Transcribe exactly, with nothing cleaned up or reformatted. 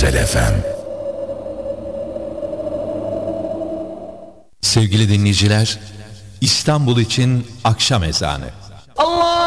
Evrensel F M. Sevgili dinleyiciler, İstanbul için akşam ezanı.